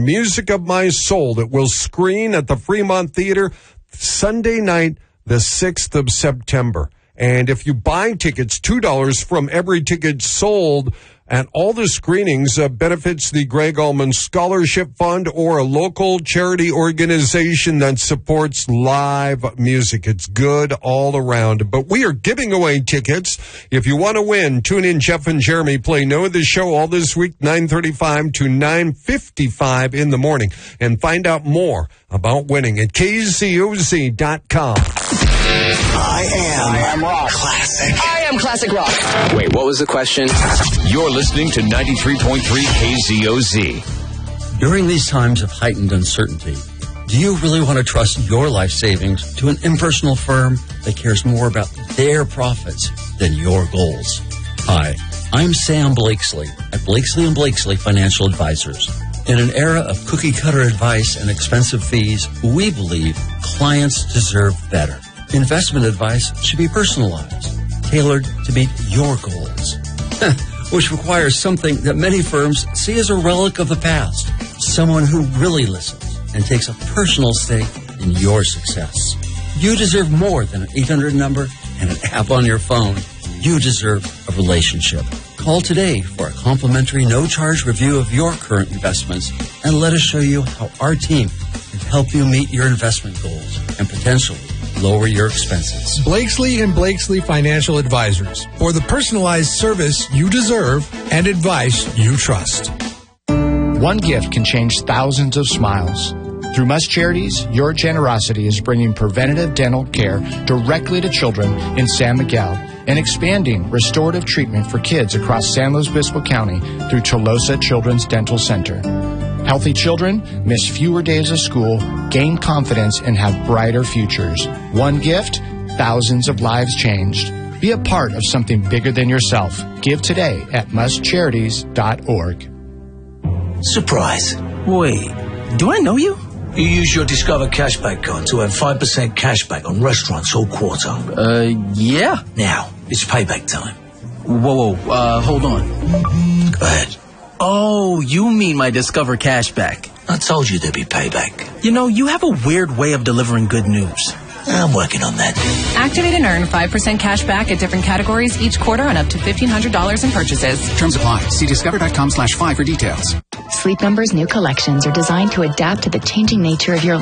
Music of My Soul, that will screen at the Fremont Theater Sunday night, the 6th of September. And if you buy tickets, $2 from every ticket sold at all the screenings benefits the Greg Allman Scholarship Fund or a local charity organization that supports live music. It's good all around. But we are giving away tickets. If you want to win, tune in. Jeff and Jeremy play Know the Show all this week, 9:35 to 9:55 in the morning. And find out more about winning at KZOZ.com. I am rock. Classic. I am classic rock. Wait, what was the question? You're listening to 93.3 KZOZ. During these times of heightened uncertainty, do you really want to trust your life savings to an impersonal firm that cares more about their profits than your goals? Hi, I'm Sam Blakesley at Blakesley & Blakesley Financial Advisors. In an era of cookie-cutter advice and expensive fees, we believe clients deserve better. Investment advice should be personalized, tailored to meet your goals, which requires something that many firms see as a relic of the past, someone who really listens and takes a personal stake in your success. You deserve more than an 800 number and an app on your phone. You deserve a relationship. Call today for a complimentary no-charge review of your current investments and let us show you how our team can help you meet your investment goals and potentially lower your expenses. Blakesley & Blakesley Financial Advisors, for the personalized service you deserve and advice you trust. One gift can change thousands of smiles. Through Must Charities, your generosity is bringing preventative dental care directly to children in San Miguel and expanding restorative treatment for kids across San Luis Obispo County through Tolosa Children's Dental Center. Healthy children miss fewer days of school, gain confidence, and have brighter futures. One gift, thousands of lives changed. Be a part of something bigger than yourself. Give today at mustcharities.org. Surprise. Wait, do I know you? You use your Discover Cashback card to have 5% cashback on restaurants all quarter. Yeah. Now, it's payback time. Whoa, hold on. Go ahead. Oh, you mean my Discover Cashback. I told you there'd be payback. You know, you have a weird way of delivering good news. I'm working on that. Activate and earn 5% cash back at different categories each quarter on up to $1,500 in purchases. Terms apply. See discover.com/5 for details. Sleep Number's new collections are designed to adapt to the changing nature of your